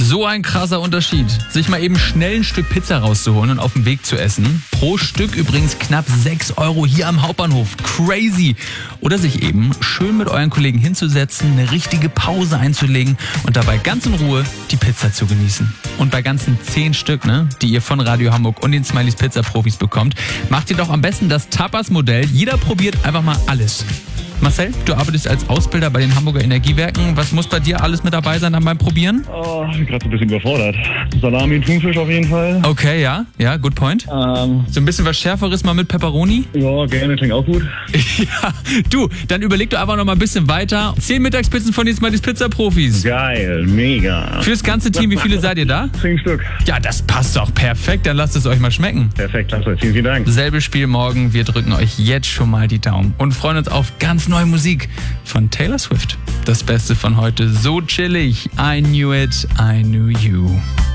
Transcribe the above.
So ein krasser Unterschied. Sich mal eben schnell ein Stück Pizza rauszuholen und auf dem Weg zu essen. Pro Stück übrigens knapp 6 € hier am Hauptbahnhof. Crazy. Oder sich eben schön mit euren Kollegen hinzusetzen, eine richtige Pause einzulegen und dabei ganz in Ruhe die Pizza zu genießen. Und bei ganzen 10 Stück, die ihr von Radio Hamburg und den Smileys Pizza Profis bekommt, macht ihr doch am besten das Tapas-Modell. Jeder probiert einfach mal alles. Marcel, du arbeitest als Ausbilder bei den Hamburger Energiewerken. Was muss bei dir alles mit dabei sein beim Probieren? Oh, ich bin gerade so ein bisschen überfordert. Salami, Thunfisch auf jeden Fall. Okay, ja, good point. So ein bisschen was Schärferes mal mit Pepperoni? Ja, gerne, klingt auch gut. Ja, du, dann überleg doch einfach noch mal ein bisschen weiter. 10 Mittagspizzen von den Smileys Pizza Profis. Geil, mega. Fürs ganze Team, wie viele seid ihr da? 10 Stück. Ja, das passt doch perfekt. Dann lasst es euch mal schmecken. Perfekt, klasse. Vielen Dank. Selbes Spiel morgen. Wir drücken euch jetzt schon mal die Daumen und freuen uns auf ganz neue Musik von Taylor Swift. Das Beste von heute, so chillig. I knew it, I knew you.